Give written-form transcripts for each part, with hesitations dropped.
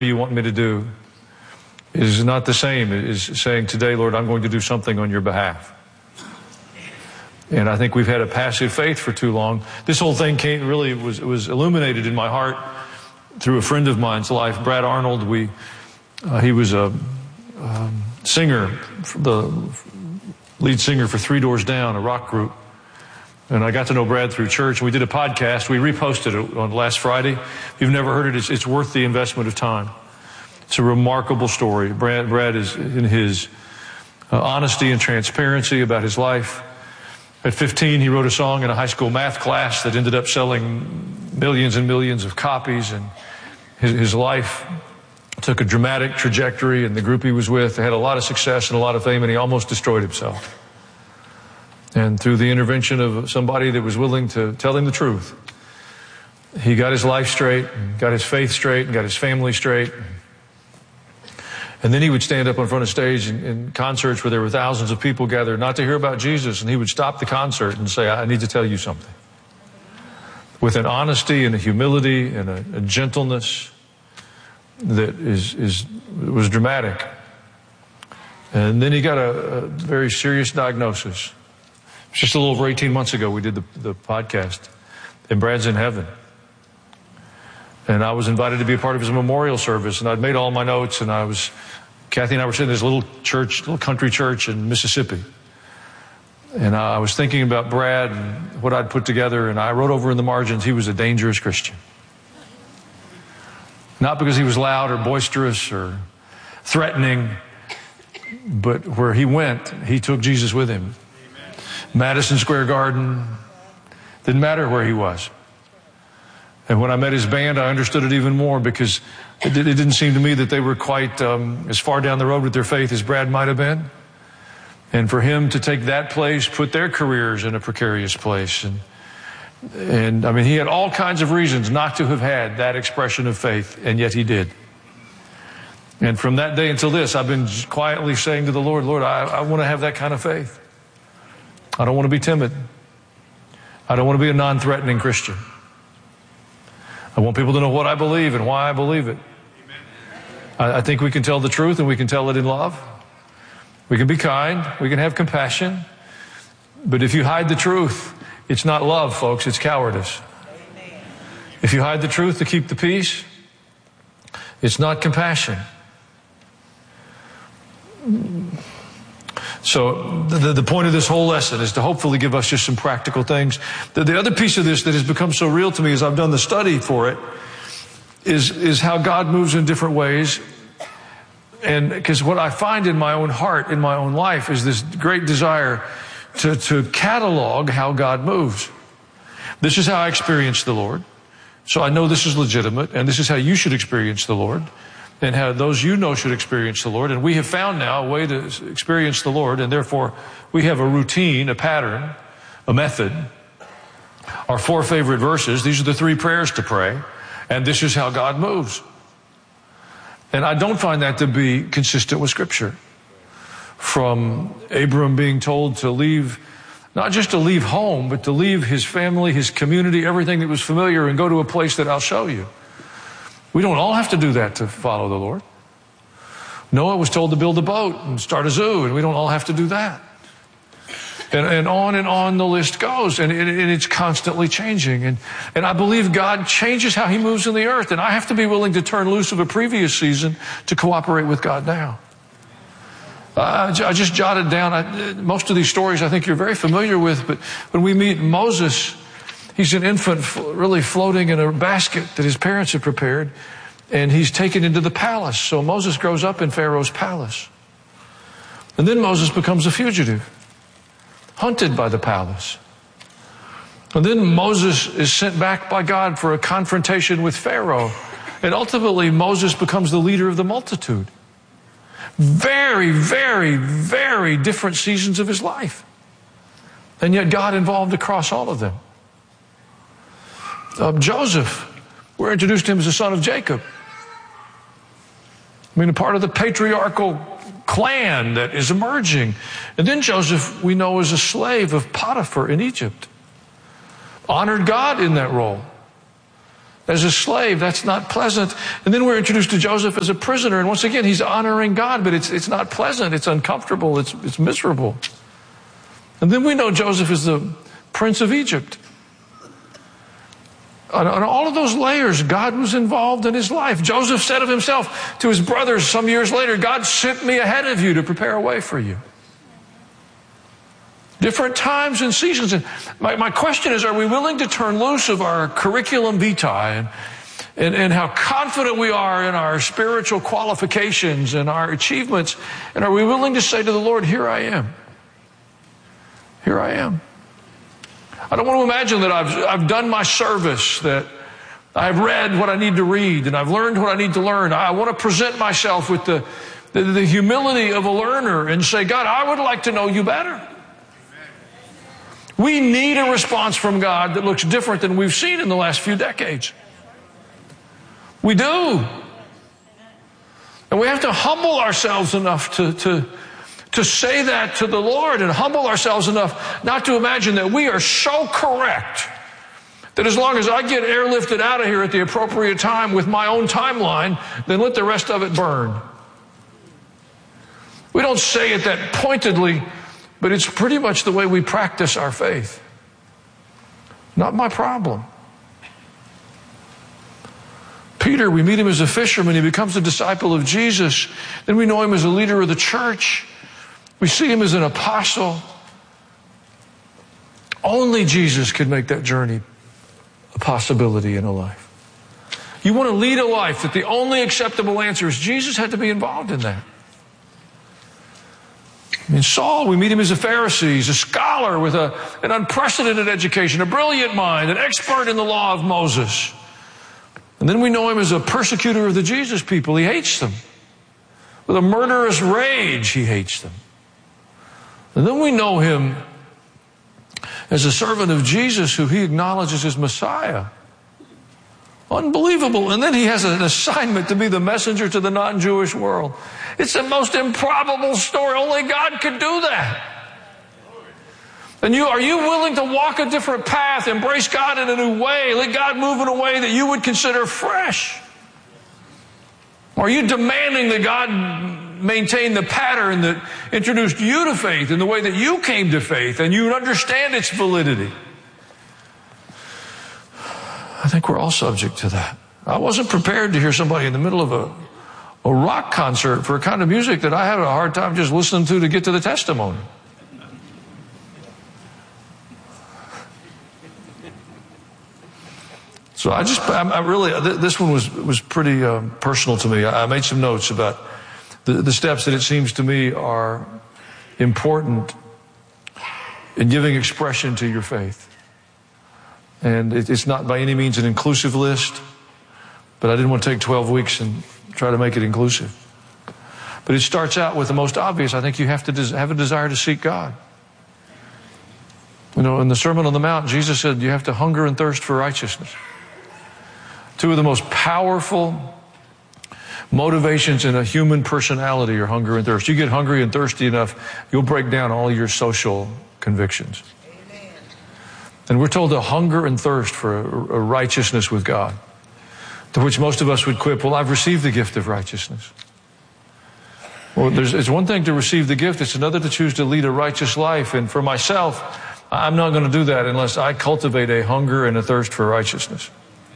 you want me to do is not the same as saying today, Lord, I'm going to do something on your behalf. And I think we've had a passive faith for too long. This whole thing was illuminated in my heart through a friend of mine's life, Brad Arnold. He was a singer, the lead singer for Three Doors Down, a rock group. And I got to know Brad through church. We did a podcast. We reposted it on last Friday. If you've never heard it, it's worth the investment of time. It's a remarkable story. Brad is in his honesty and transparency about his life. At 15, he wrote a song in a high school math class that ended up selling millions and millions of copies. And his life took a dramatic trajectory, and the group he was with had a lot of success and a lot of fame, and he almost destroyed himself. And through the intervention of somebody that was willing to tell him the truth, he got his life straight, and got his faith straight, and got his family straight. And then he would stand up in front of stage in concerts where there were thousands of people gathered, not to hear about Jesus, and he would stop the concert and say, I need to tell you something. With an honesty and a humility and a gentleness that was dramatic. And then he got a very serious diagnosis. Just a little over 18 months ago, we did the podcast, and Brad's in heaven. And I was invited to be a part of his memorial service, and I'd made all my notes, and Kathy and I were sitting in this little country church in Mississippi. And I was thinking about Brad and what I'd put together, and I wrote over in the margins, he was a dangerous Christian. Not because he was loud or boisterous or threatening, but where he went, he took Jesus with him. Madison Square Garden, didn't matter where he was. And when I met his band, I understood it even more, because it didn't seem to me that they were quite as far down the road with their faith as Brad might have been. And for him to take that place, put their careers in a precarious place. And I mean, he had all kinds of reasons not to have had that expression of faith, and yet he did. And from that day until this, I've been quietly saying to the Lord, I want to have that kind of faith. I don't want to be timid. I don't want to be a non-threatening Christian. I want people to know what I believe and why I believe it. I think we can tell the truth, and we can tell it in love. We can be kind. We can have compassion. But if you hide the truth, it's not love, folks. It's cowardice. If you hide the truth to keep the peace, it's not compassion. So the point of this whole lesson is to hopefully give us just some practical things. The other piece of this that has become so real to me as I've done the study for it is how God moves in different ways. And because what I find in my own heart, in my own life, is this great desire to catalog how God moves. This is how I experience the Lord. So I know this is legitimate, and this is how you should experience the Lord, and how those you know should experience the Lord. And we have found now a way to experience the Lord, and therefore we have a routine, a pattern, a method. Our 4 favorite verses, these are the 3 prayers to pray, and this is how God moves. And I don't find that to be consistent with Scripture. From Abram being told to leave, not just to leave home, but to leave his family, his community, everything that was familiar, and go to a place that I'll show you. We don't all have to do that to follow the Lord. Noah was told to build a boat and start a zoo, and we don't all have to do that. And on the list goes, and it's constantly changing. And I believe God changes how he moves in the earth, and I have to be willing to turn loose of a previous season to cooperate with God now. I just jotted down most of these stories I think you're very familiar with, but when we meet Moses, he's an infant really floating in a basket that his parents have prepared, and he's taken into the palace. So Moses grows up in Pharaoh's palace. And then Moses becomes a fugitive, hunted by the palace. And then Moses is sent back by God for a confrontation with Pharaoh. And ultimately, Moses becomes the leader of the multitude. Very, very, very different seasons of his life. And yet God involved across all of them. Joseph, we're introduced to him as the son of Jacob. I mean, a part of the patriarchal clan that is emerging. And then Joseph, we know, is a slave of Potiphar in Egypt. Honored God in that role. As a slave, that's not pleasant. And then we're introduced to Joseph as a prisoner. And once again, he's honoring God, but it's not pleasant. It's uncomfortable. It's miserable. And then we know Joseph is the Prince of Egypt. On all of those layers, God was involved in his life. Joseph said of himself to his brothers some years later, God sent me ahead of you to prepare a way for you. Different times and seasons. And my question is, are we willing to turn loose of our curriculum vitae and how confident we are in our spiritual qualifications and our achievements? And are we willing to say to the Lord, here I am. Here I am. I don't want to imagine that I've done my service, that I've read what I need to read, and I've learned what I need to learn. I want to present myself with the humility of a learner and say, God, I would like to know you better. We need a response from God that looks different than we've seen in the last few decades. We do. And we have to humble ourselves enough to say that to the Lord, and humble ourselves enough not to imagine that we are so correct that as long as I get airlifted out of here at the appropriate time with my own timeline, then let the rest of it burn. We don't say it that pointedly, but it's pretty much the way we practice our faith. Not my problem. Peter, we meet him as a fisherman. He becomes a disciple of Jesus. Then we know him as a leader of the church. We see him as an apostle. Only Jesus could make that journey a possibility in a life. You want to lead a life that the only acceptable answer is Jesus had to be involved in that. In Saul, we meet him as a Pharisee. He's a scholar with an unprecedented education, a brilliant mind, an expert in the law of Moses. And then we know him as a persecutor of the Jesus people. He hates them. With a murderous rage, he hates them. And then we know him as a servant of Jesus who he acknowledges as Messiah. Unbelievable. And then he has an assignment to be the messenger to the non-Jewish world. It's the most improbable story. Only God could do that. And are you willing to walk a different path, embrace God in a new way, let God move in a way that you would consider fresh? Or are you demanding that God maintain the pattern that introduced you to faith in the way that you came to faith and you understand its validity? I think we're all subject to that. I wasn't prepared to hear somebody in the middle of a rock concert for a kind of music that I had a hard time just listening to get to the testimony. So I really, this one was pretty personal to me. I made some notes about the steps that it seems to me are important in giving expression to your faith. And it's not by any means an inclusive list, but I didn't want to take 12 weeks and try to make it inclusive. But it starts out with the most obvious. I think you have to have a desire to seek God. You know, in the Sermon on the Mount, Jesus said you have to hunger and thirst for righteousness. Two of the most powerful motivations in a human personality are hunger and thirst. You get hungry and thirsty enough, you'll break down all your social convictions. Amen. And we're told to hunger and thirst for a righteousness with God, to which most of us would quip, well, I've received the gift of righteousness. Well, it's one thing to receive the gift, it's another to choose to lead a righteous life. And for myself, I'm not going to do that unless I cultivate a hunger and a thirst for righteousness.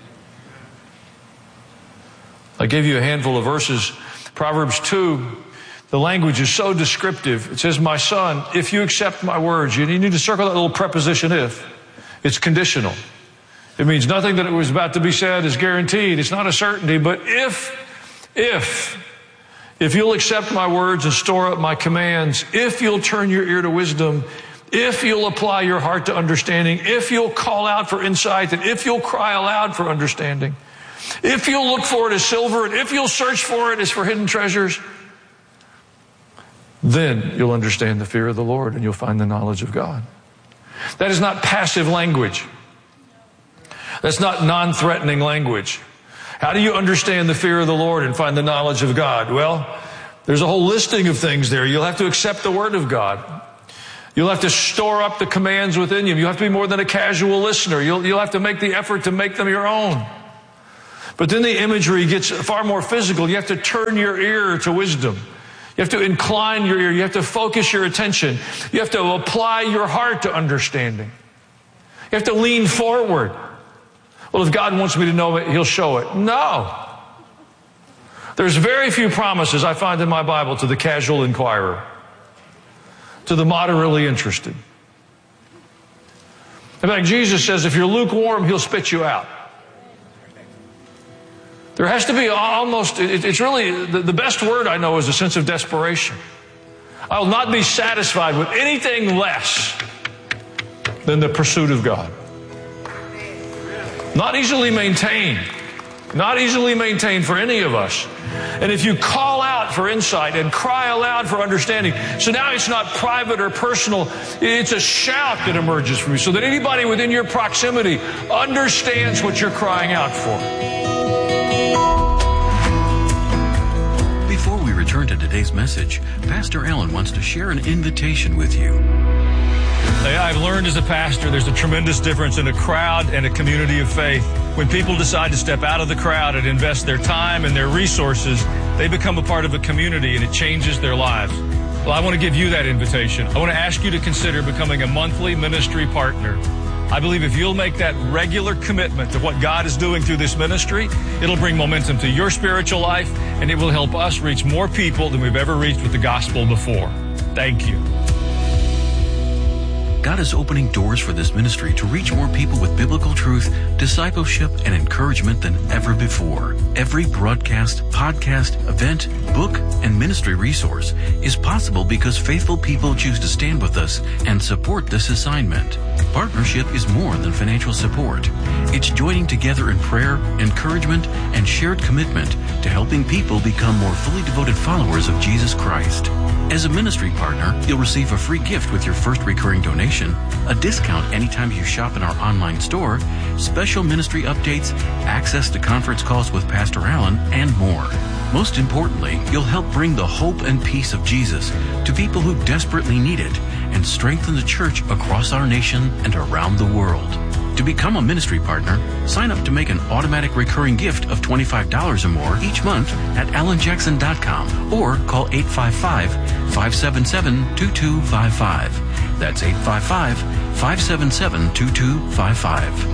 I gave you a handful of verses. Proverbs 2, the language is so descriptive. It says, my son, if you accept my words, you need to circle that little preposition if. It's conditional. It means nothing that was about to be said is guaranteed. It's not a certainty, but if you'll accept my words and store up my commands, if you'll turn your ear to wisdom, if you'll apply your heart to understanding, if you'll call out for insight, and if you'll cry aloud for understanding, if you'll look for it as silver, and if you'll search for it as for hidden treasures, then you'll understand the fear of the Lord and you'll find the knowledge of God. That is not passive language. That's not non-threatening language. How do you understand the fear of the Lord and find the knowledge of God? Well, there's a whole listing of things there. You'll have to accept the Word of God. You'll have to store up the commands within you. You'll have to be more than a casual listener. You'll have to make the effort to make them your own. But then the imagery gets far more physical. You have to turn your ear to wisdom. You have to incline your ear. You have to focus your attention. You have to apply your heart to understanding. You have to lean forward. Well, if God wants me to know it, He'll show it. No. There's very few promises I find in my Bible to the casual inquirer, to the moderately interested. In fact, Jesus says if you're lukewarm, He'll spit you out. There has to be almost, it's really, the best word I know is a sense of desperation. I will not be satisfied with anything less than the pursuit of God. Not easily maintained. Not easily maintained for any of us. And if you call out for insight and cry aloud for understanding, so now it's not private or personal, it's a shout that emerges from you so that anybody within your proximity understands what you're crying out for. Before we return to today's message, Pastor Allen wants to share an invitation with you. I've learned as a pastor there's a tremendous difference in a crowd and a community of faith. When people decide to step out of the crowd and invest their time and their resources, they become a part of a community and it changes their lives. Well, I want to give you that invitation. I want to ask you to consider becoming a monthly ministry partner. I believe if you'll make that regular commitment to what God is doing through this ministry, it'll bring momentum to your spiritual life and it will help us reach more people than we've ever reached with the gospel before. Thank you. God is opening doors for this ministry to reach more people with biblical truth, discipleship, and encouragement than ever before. Every broadcast, podcast, event, book, and ministry resource is possible because faithful people choose to stand with us and support this assignment. Partnership is more than financial support. It's joining together in prayer, encouragement, and shared commitment to helping people become more fully devoted followers of Jesus Christ. As a ministry partner, you'll receive a free gift with your first recurring donation, a discount anytime you shop in our online store, special ministry updates, access to conference calls with Pastor Allen, and more. Most importantly, you'll help bring the hope and peace of Jesus to people who desperately need it and strengthen the church across our nation and around the world. To become a ministry partner, sign up to make an automatic recurring gift of $25 or more each month at AllenJackson.com or call 855-577-2255. That's 855-577-2255.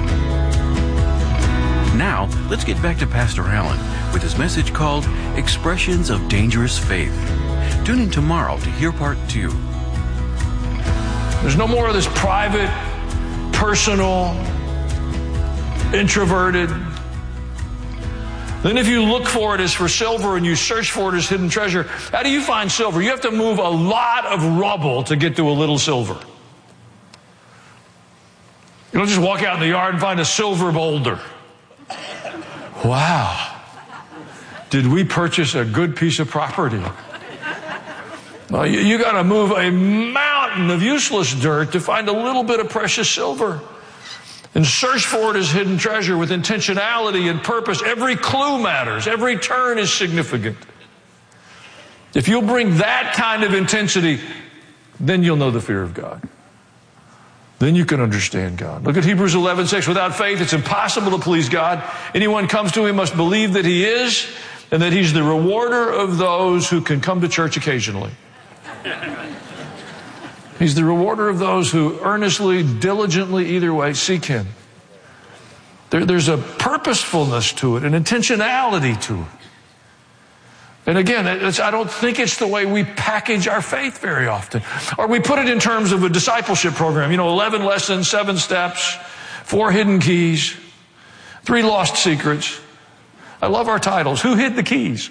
Now, let's get back to Pastor Allen with his message called Expressions of Dangerous Faith. Tune in tomorrow to hear part 2. There's no more of this private, personal, introverted. Then if you look for it as for silver and you search for it as hidden treasure, how do you find silver? You have to move a lot of rubble to get to a little silver. You don't just walk out in the yard and find a silver boulder. Wow. Did we purchase a good piece of property? Well, you got to move a mountain of useless dirt to find a little bit of precious silver. And search for it as hidden treasure with intentionality and purpose. Every clue matters. Every turn is significant. If you'll bring that kind of intensity, then you'll know the fear of God. Then you can understand God. Look at Hebrews 11:6. Without faith, it's impossible to please God. Anyone comes to Him must believe that He is and that He's the rewarder of those who can come to church occasionally. He's the rewarder of those who earnestly, diligently, either way, seek Him. There's a purposefulness to it, an intentionality to it. And again, I don't think it's the way we package our faith very often. Or we put it in terms of a discipleship program. 11 lessons, 7 steps, 4 hidden keys, 3 lost secrets. I love our titles. Who hid the keys?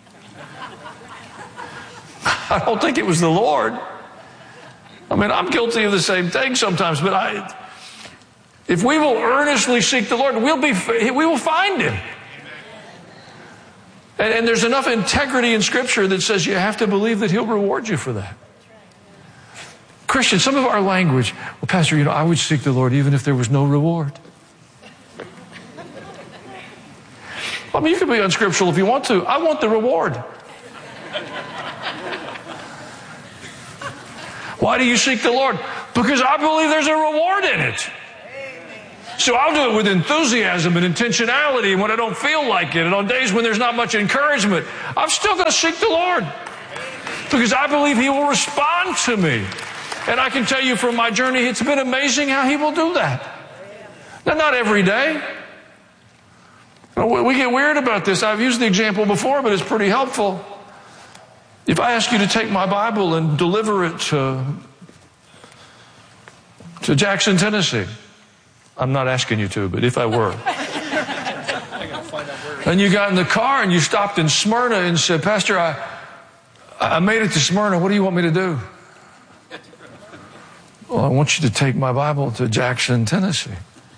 I don't think it was the Lord. I mean, I'm guilty of the same thing sometimes, but if we will earnestly seek the Lord, we will find Him. And there's enough integrity in Scripture that says you have to believe that He'll reward you for that. Christians, some of our language, well, Pastor, I would seek the Lord even if there was no reward. I mean, you can be unscriptural if you want to. I want the reward. Why do you seek the Lord? Because I believe there's a reward in it. So I'll do it with enthusiasm and intentionality, and when I don't feel like it, and on days when there's not much encouragement, I'm still going to seek the Lord, because I believe He will respond to me. And I can tell you from my journey, it's been amazing how He will do that. Now, not every day. We get weird about this. I've used the example before, but it's pretty helpful. If I ask you to take my Bible and deliver it to Jackson, Tennessee, I'm not asking you to, but if I were. And you got in the car and you stopped in Smyrna and said, Pastor, I made it to Smyrna. What do you want me to do? Well, I want you to take my Bible to Jackson, Tennessee.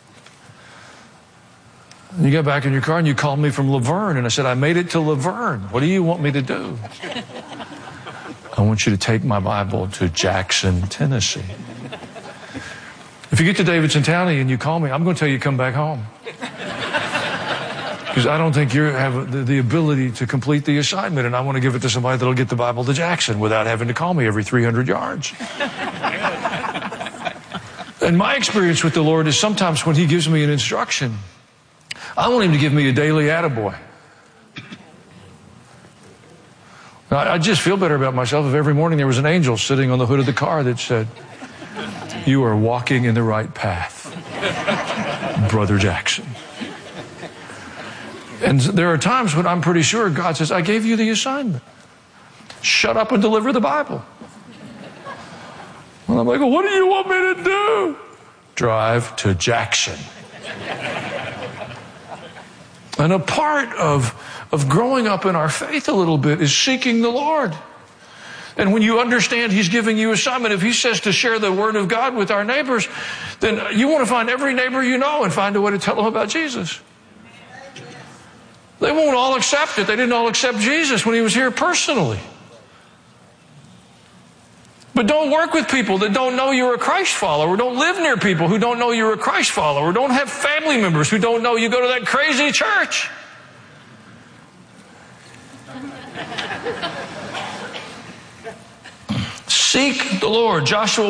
And you got back in your car and you called me from Laverne, and I said, I made it to Laverne. What do you want me to do? I want you to take my Bible to Jackson, Tennessee. If you get to Davidson County and you call me, I'm going to tell you to come back home. Because I don't think you have the ability to complete the assignment, and I want to give it to somebody that'll get the Bible to Jackson without having to call me every 300 yards. And my experience with the Lord is sometimes when He gives me an instruction, I want Him to give me a daily attaboy. I just feel better about myself if every morning there was an angel sitting on the hood of the car that said, you are walking in the right path, Brother Jackson. And there are times when I'm pretty sure God says, I gave you the assignment. Shut up and deliver the Bible. And I'm like, well, what do you want me to do? Drive to Jackson. And a part of growing up in our faith a little bit is seeking the Lord. And when you understand He's giving you assignment, if He says to share the Word of God with our neighbors, then you want to find every neighbor you know and find a way to tell them about Jesus. They won't all accept it. They didn't all accept Jesus when He was here personally. But don't work with people that don't know you're a Christ follower. Don't live near people who don't know you're a Christ follower. Don't have family members who don't know you go to that crazy church. Seek the Lord. Joshua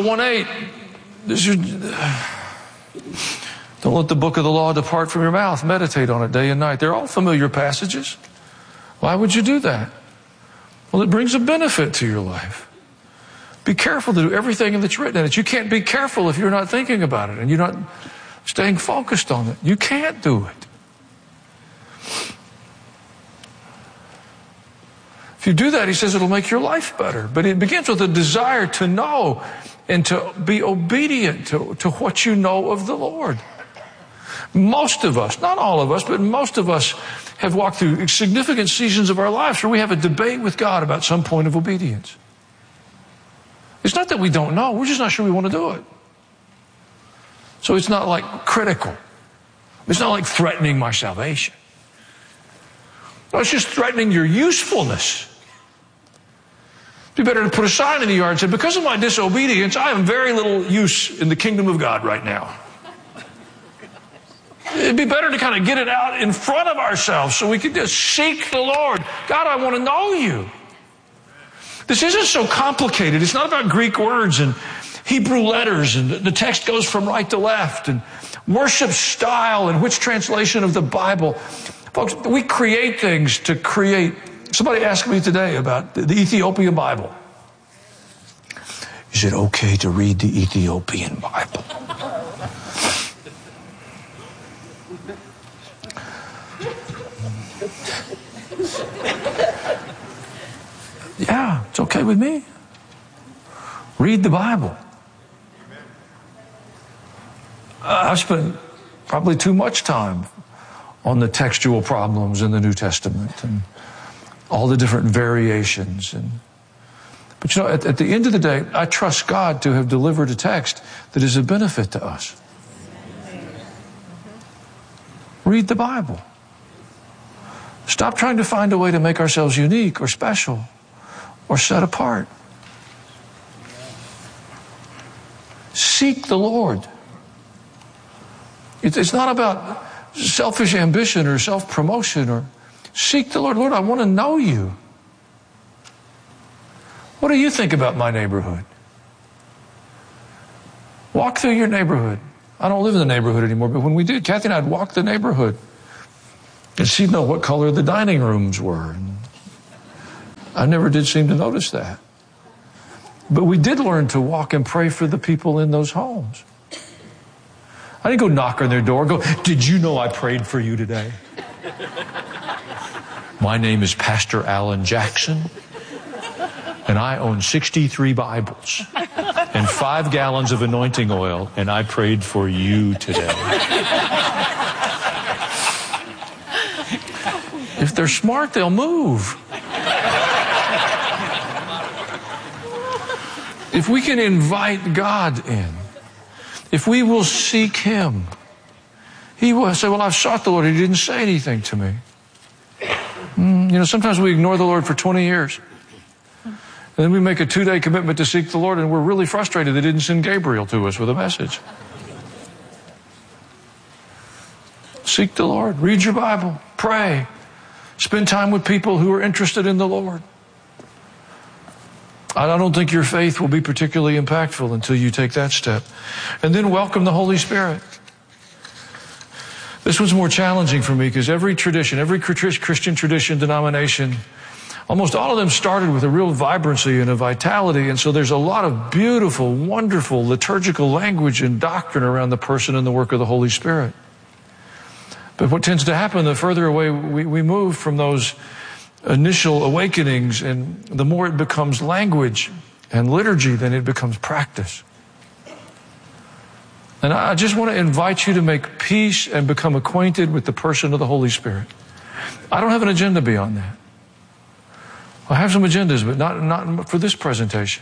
1:8. Don't let the book of the law depart from your mouth. Meditate on it day and night. They're all familiar passages. Why would you do that? Well, it brings a benefit to your life. Be careful to do everything that's written in it. You can't be careful if you're not thinking about it and you're not staying focused on it. You can't do it. If you do that, He says it'll make your life better. But it begins with a desire to know and to be obedient to what you know of the Lord. Most of us, not all of us, but most of us have walked through significant seasons of our lives where we have a debate with God about some point of obedience. It's not that we don't know, we're just not sure we want to do it. So it's not like critical. It's not like threatening my salvation. No, it's just threatening your usefulness. It'd be better to put a sign in the yard and say, because of my disobedience, I am very little use in the kingdom of God right now. It'd be better to kind of get it out in front of ourselves so we can just seek the Lord. God, I want to know you. This isn't so complicated. It's not about Greek words and Hebrew letters and the text goes from right to left and worship style and which translation of the Bible. Folks, we create things to create. Somebody asked me today about the Ethiopian Bible. Is it okay to read the Ethiopian Bible? Yeah, it's okay with me. Read the Bible. I've spent probably too much time on the textual problems in the New Testament and all the different variations. But you know, at the end of the day, I trust God to have delivered a text that is a benefit to us. Read the Bible. Stop trying to find a way to make ourselves unique or special or set apart. Seek the Lord. It's not about selfish ambition or self-promotion or seek the Lord. Lord, I want to know you. What do you think about my neighborhood? Walk through your neighborhood. I don't live in the neighborhood anymore, but when we did, Kathy and I would walk the neighborhood. And she'd know what color the dining rooms were. And I never did seem to notice that. But we did learn to walk and pray for the people in those homes. I didn't go knock on their door and go, did you know I prayed for you today? My name is Pastor Alan Jackson, and I own 63 Bibles and 5 gallons of anointing oil, and I prayed for you today. If they're smart, they'll move. If we can invite God in, if we will seek Him, He will say, well, I've sought the Lord. He didn't say anything to me. Sometimes we ignore the Lord for 20 years. And then we make a 2-day commitment to seek the Lord, and we're really frustrated they didn't send Gabriel to us with a message. Seek the Lord. Read your Bible. Pray. Spend time with people who are interested in the Lord. I don't think your faith will be particularly impactful until you take that step. And then welcome the Holy Spirit. This one's more challenging for me because every tradition, every Christian tradition, denomination, almost all of them started with a real vibrancy and a vitality. And so there's a lot of beautiful, wonderful liturgical language and doctrine around the person and the work of the Holy Spirit. But what tends to happen, the further away we move from those initial awakenings, and the more it becomes language and liturgy, then it becomes practice. And I just want to invite you to make peace and become acquainted with the person of the Holy Spirit. I don't have an agenda beyond that. I have some agendas, but not for this presentation.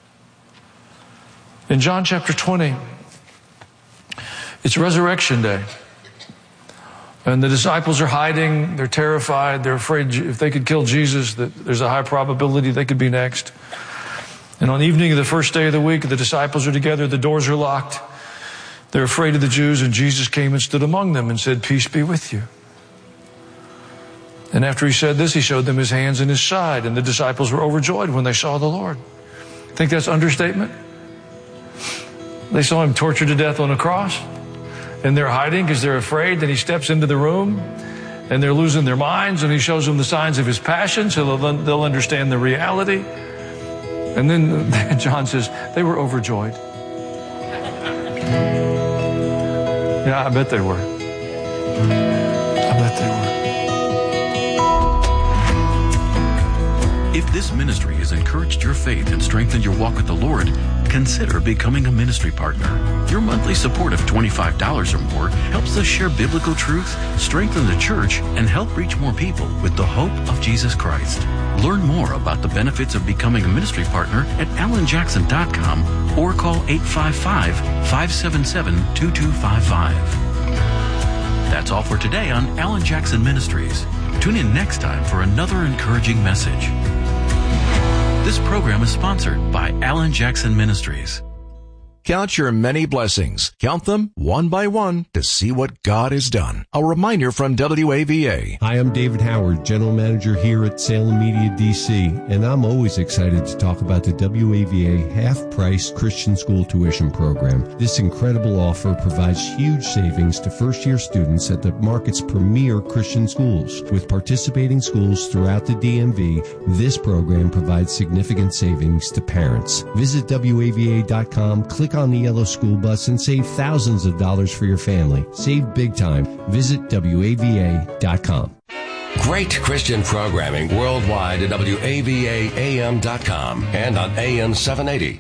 In John chapter 20, it's Resurrection Day. And the disciples are hiding, they're terrified, they're afraid if they could kill Jesus, that there's a high probability they could be next. And on the evening of the first day of the week, the disciples are together, the doors are locked. They're afraid of the Jews, and Jesus came and stood among them and said, peace be with you. And after he said this, he showed them his hands and his side, and the disciples were overjoyed when they saw the Lord. Think that's understatement? They saw him tortured to death on a cross. And they're hiding because they're afraid. Then he steps into the room and they're losing their minds, and he shows them the signs of his passion so they'll understand the reality. And then John says, they were overjoyed. Yeah, I bet they were. I bet they were. If this ministry has encouraged your faith and strengthened your walk with the Lord, consider becoming a ministry partner. Your monthly support of $25 or more helps us share biblical truth, strengthen the church, and help reach more people with the hope of Jesus Christ. Learn more about the benefits of becoming a ministry partner at alanjackson.com or call 855-577-2255. That's all for today on Alan Jackson Ministries. Tune in next time for another encouraging message. This program is sponsored by Alan Jackson Ministries. Count your many blessings. Count them one by one to see what God has done. A reminder from WAVA. Hi, I'm David Howard, General Manager here at Salem Media DC, and I'm always excited to talk about the WAVA half-price Christian school tuition program. This incredible offer provides huge savings to first-year students at the market's premier Christian schools. With participating schools throughout the DMV, this program provides significant savings to parents. Visit WAVA.com, click on the yellow school bus, and save thousands of dollars for your family. Save big time. Visit WAVA.com. Great Christian programming worldwide at WAVAAM.com and on AM 780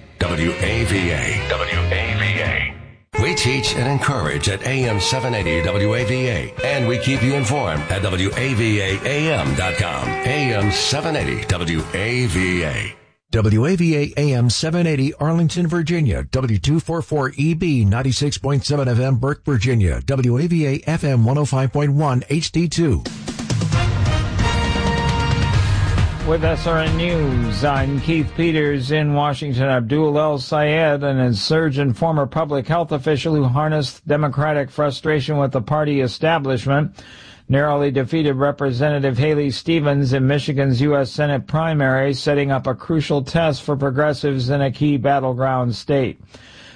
WAVA. We teach and encourage at AM 780 WAVA, and we keep you informed at WAVAAM.com. AM 780 WAVA. WAVA AM 780 Arlington, Virginia. W244EB 96.7 FM Burke, Virginia. WAVA FM 105.1 HD2. With SRN News, I'm Keith Peters in Washington. Abdul El Sayed, an insurgent former public health official who harnessed Democratic frustration with the party establishment, narrowly defeated Representative Haley Stevens in Michigan's U.S. Senate primary, setting up a crucial test for progressives in a key battleground state.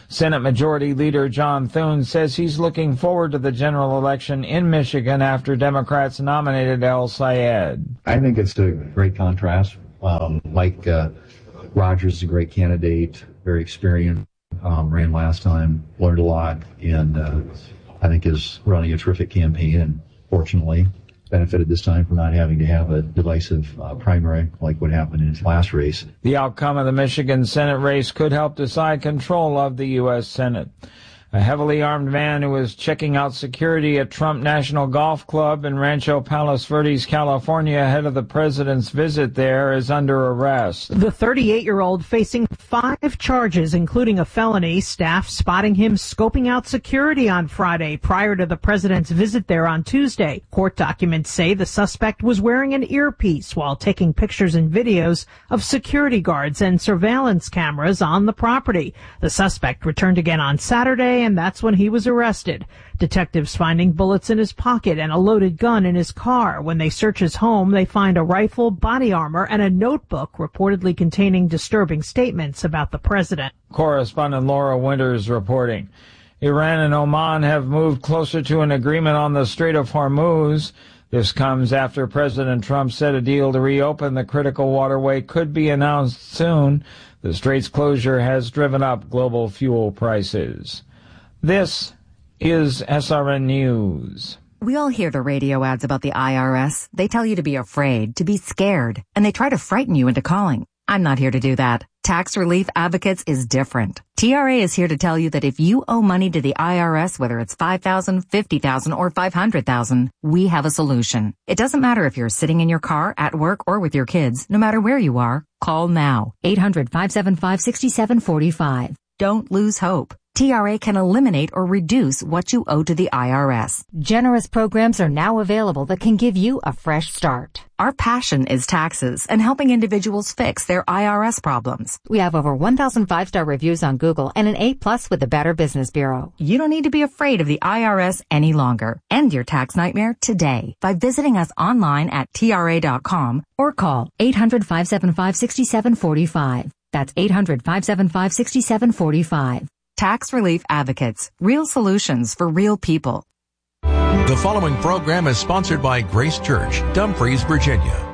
Senate Majority Leader John Thune says he's looking forward to the general election in Michigan after Democrats nominated El Sayed. I think it's a great contrast. Mike Rogers is a great candidate, very experienced, ran last time, learned a lot, and I think is running a terrific campaign, and fortunately benefited this time from not having to have a divisive primary like what happened in his last race. The outcome of the Michigan Senate race could help decide control of the U.S. Senate. A heavily armed man who was checking out security at Trump National Golf Club in Rancho Palos Verdes, California, ahead of the president's visit there, is under arrest. The 38-year-old facing 5 charges, including a felony. Staff spotting him scoping out security on Friday prior to the president's visit there on Tuesday. Court documents say the suspect was wearing an earpiece while taking pictures and videos of security guards and surveillance cameras on the property. The suspect returned again on Saturday, and that's when he was arrested. Detectives finding bullets in his pocket and a loaded gun in his car. When they search his home, they find a rifle, body armor, and a notebook reportedly containing disturbing statements about the president. Correspondent Laura Winters reporting. Iran and Oman have moved closer to an agreement on the Strait of Hormuz. This comes after President Trump said a deal to reopen the critical waterway could be announced soon. The strait's closure has driven up global fuel prices. This is SRN News. We all hear the radio ads about the IRS. They tell you to be afraid, to be scared, and they try to frighten you into calling. I'm not here to do that. Tax Relief Advocates is different. TRA is here to tell you that if you owe money to the IRS, whether it's $5,000, $50,000, or $500,000, we have a solution. It doesn't matter if you're sitting in your car, at work, or with your kids. No matter where you are, call now. 800-575-6745. Don't lose hope. TRA can eliminate or reduce what you owe to the IRS. Generous programs are now available that can give you a fresh start. Our passion is taxes and helping individuals fix their IRS problems. We have over 1,000 5-star reviews on Google and an A+ with the Better Business Bureau. You don't need to be afraid of the IRS any longer. End your tax nightmare today by visiting us online at TRA.com or call 800-575-6745. That's 800-575-6745. Tax Relief Advocates. Real solutions for real people. The following program is sponsored by Grace Church, Dumfries, Virginia.